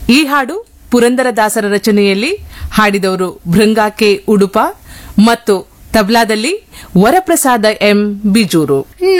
ಈ ಹಾಡು ಪುರಂದರದಾಸರ ರಚನೆಯಲ್ಲಿ ಹಾಡಿದವರು ಭೃಂಗಾ ಕೆ ಉಡುಪ ಮತ್ತು ತಬ್ಲಾದಲ್ಲಿ ವರಪ್ರಸಾದ ಎಂ ಬಿಜೂರು.